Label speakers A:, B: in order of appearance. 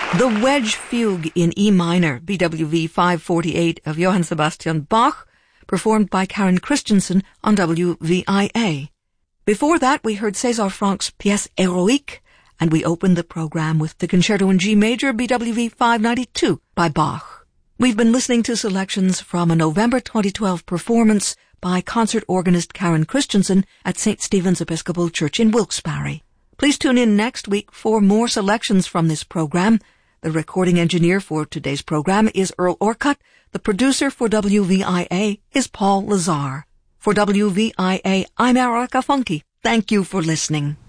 A: The Wedge Fugue in E minor, BWV 548 of Johann Sebastian Bach, performed by Karen Christensen on WVIA. Before that, we heard César Franck's Pièce Héroïque, and we opened the program with the Concerto in G major, BWV 592 by Bach. We've been listening to selections from a November 2012 performance by concert organist Karen Christensen at St. Stephen's Episcopal Church in Wilkes-Barre. Please tune in next week for more selections from this program. The recording engineer for today's program is Earl Orcutt. The producer for WVIA is Paul Lazar. For WVIA, I'm Erica Funke. Thank you for listening.